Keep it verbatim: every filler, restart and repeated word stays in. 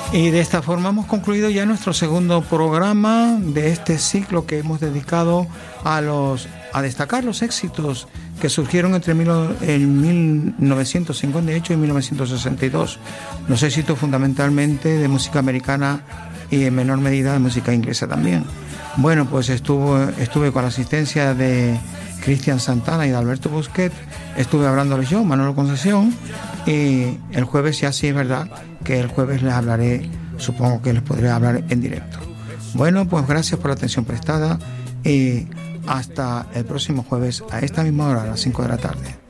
Y de esta forma hemos concluido ya nuestro segundo programa de este ciclo que hemos dedicado a los a destacar los éxitos que surgieron entre mil, en mil novecientos cincuenta y ocho y mil novecientos sesenta y dos. Los éxitos fundamentalmente de música americana y en menor medida de música inglesa también. Bueno, pues estuvo, estuve con la asistencia de Cristian Santana y de Alberto Busquet, estuve hablándoles yo, Manolo Concesión, y el jueves ya sí es verdad que el jueves les hablaré, supongo que les podré hablar en directo. Bueno, pues gracias por la atención prestada y hasta el próximo jueves a esta misma hora, a las cinco de la tarde.